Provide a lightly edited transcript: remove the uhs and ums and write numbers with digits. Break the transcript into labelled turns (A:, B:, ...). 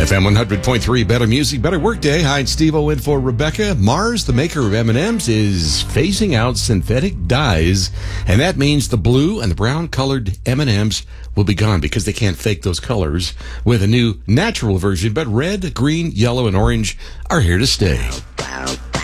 A: FM 100.3, better music, better workday. Hi, it's Steve-O in for Rebecca. Mars, the maker of M&M's, is phasing out synthetic dyes, and that means the blue and the brown colored M&M's will be gone because they can't fake those colors with a new natural version. But red, green, yellow, and orange are here to stay.